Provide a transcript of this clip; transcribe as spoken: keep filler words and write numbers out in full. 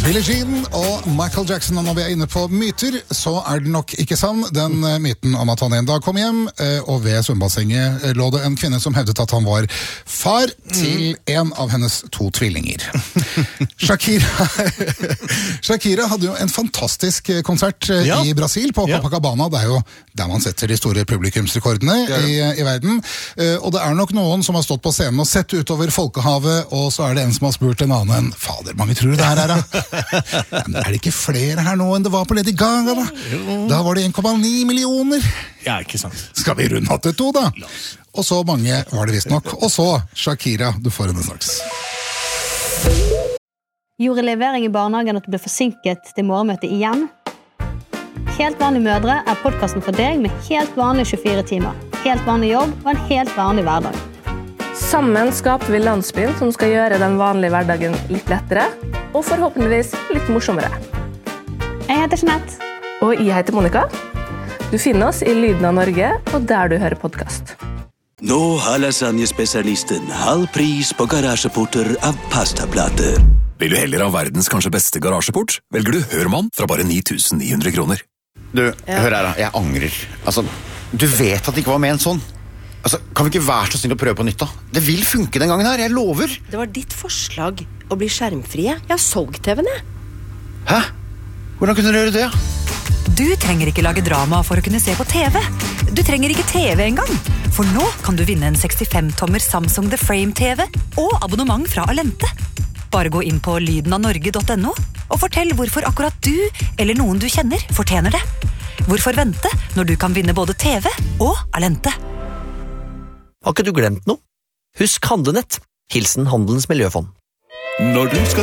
Billie Jean og Michael Jackson, og når vi er inne på myter, så er den nok ikke sann. Den uh, myten om at han en dag kom hjem, uh, og ved svømmebassenget uh, lå det en kvinne som hevdet at han var far til en av hennes to tvillinger. Shakira Shakira hadde jo en fantastisk konsert uh, ja. i Brasil på Copacabana. Det er jo der man setter de store publikumsrekordene ja. i, i verden. Uh, og det er nok noen som har stått på scenen og sett utover folkehavet, og så er det en som har spurt en annen, fader, mange tror det her er da? Men er det ikke flere her nå enn det var på Lady Gaga da? Da var det en komma ni millioner. Ja, ikke sant. Skal vi runde til to da? Og så mange var det visst nok. Og så, Shakira, du får henne straks. Gjorde levering i barnehagen at du ble forsinket til morgenmøtet igjen? Helt vanlige mødre er podcasten for deg med helt vanlige tjuefire timer. Helt vanlig jobb og en helt vanlig hverdag. Sammen skaper vi landsbyen som skal gjøre den vanlige hverdagen litt lettere, og forhåpentligvis litt morsommere. Jeg heter Jeanette. Og jeg heter Monica. Du finner oss i Lyden av Norge, og der du hører podcast. Nå har lasagnespesialisten halv pris på garasjeporter av pastaplater. Vil du heller ha verdens kanskje beste garasjeport? Velger du Hørmann fra bare ni tusen ni hundre kroner. Du, ja. Hør her da, jeg angrer. Altså, du vet at det ikke var med en sånn. Altså, kan vi ikke være så snill å prøve på nytt da? Det vil funke den gangen her, jeg lover. Det var ditt forslag å bli skjermfrie. Jeg har solgt T V-en, jeg. Hæ? Hvordan kunne du gjøre det? Du trenger ikke lage drama for å kunne se på T V. Du trenger ikke T V engang. For nå kan du vinne en sekstifem tommer Samsung The Frame T V og abonnement fra Alente. Bare gå inn på lyden av norge punktum no og fortell hvorfor akkurat du eller noen du kjenner fortjener det. Hvorfor vente når du kan vinne både T V og Alente? Har ikke du glemt noe? Husk Handlenett. Hilsen Handelens Miljøfond. Når du skal